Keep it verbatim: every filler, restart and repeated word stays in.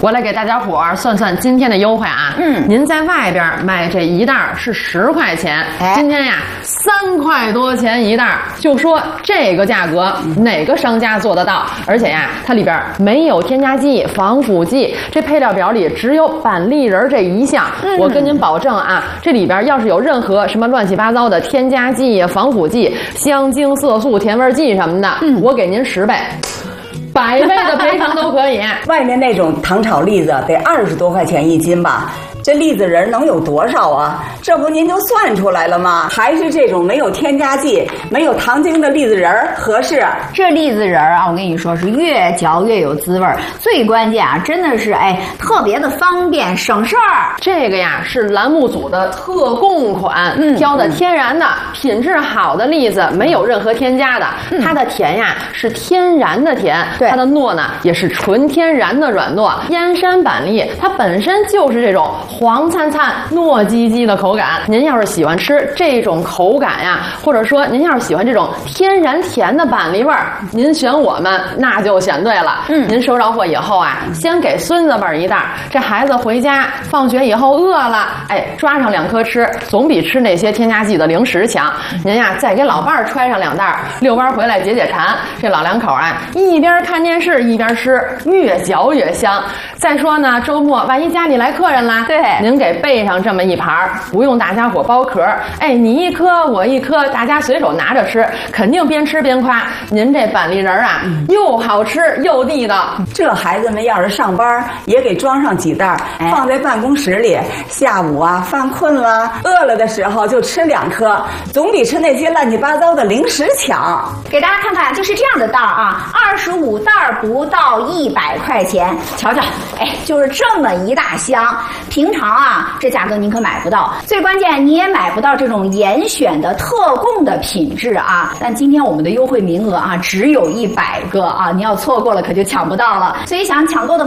我来给大家伙儿算算今天的优惠啊。 嗯， 您在外边买这一袋是十块钱， 哎， 今天呀三块多钱一袋，就说这个价格哪个商家做得到？而且呀，它里边没有添加剂、防腐剂，这配料表里只有板栗仁这一项。嗯、我跟您保证啊，这里边要是有任何什么乱七八糟的添加剂、防腐剂、香精、色素、甜味剂什么的，嗯，我给您十倍。百倍的赔偿都可以。 外面那种糖炒栗子得二十多块钱一斤吧？这栗子仁能有多少啊？这不您就算出来了吗？还是这种没有添加剂、没有糖精的栗子仁合适。 这栗子仁啊，我跟你说是越嚼越有滋味儿。最关键啊，真的是哎特别的方便省事儿。 这个呀是栏目组的特供款，嗯，挑的天然的、品质好的栗子，没有任何添加的。嗯、它的甜呀是天然的甜， 对， 它的糯呢也是纯天然的软糯。燕山板栗它本身就是这种黄灿灿、糯叽叽的口感。您要是喜欢吃这种口感呀，或者说您要是喜欢这种天然甜的板栗味儿，您选我们那就选对了。嗯，您收着货以后啊，先给孙子辈一袋，这孩子回家放学以后饿了，哎，抓上两颗吃，总比吃那些添加剂的零食强。您呀，再给老伴儿揣上两袋，遛弯回来解解馋。这老两口啊，一边看电视一边吃，越嚼越香。再说呢，周末万一家里来客人啦， 对， 您给备上这么一盘，不用大家伙剥壳，哎，你一颗我一颗，大家随手拿着吃，肯定边吃边夸。您这板栗仁啊，又好吃又地道。 这孩子们要是上班，也给装上几袋，放在办公室里。下午啊，犯困了、饿了的时候就吃两颗，总比吃那些乱七八糟的零食强。 给大家看看，就是这样的袋儿啊，二十五袋不到一百块钱，瞧瞧，哎，就是这么一大箱。平常啊，这价格您可买不到，最关键你也买不到这种严选的特供的品质啊。但今天我们的优惠名额啊，只有一百个啊，你要错过了可就抢不到了。所以想抢购的